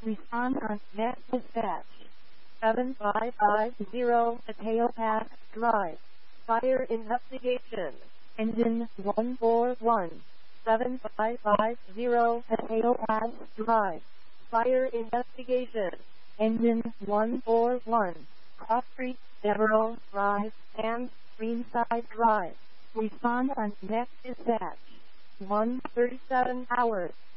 Respond on next dispatch. 7550 Mateo Pass Drive. Fire investigation. Engine 141. 7550 Mateo Pass Drive. Fire investigation. Engine 141. Cross Street, Devereaux Drive, and Greenside Drive. Respond on next dispatch. 1:37 hours.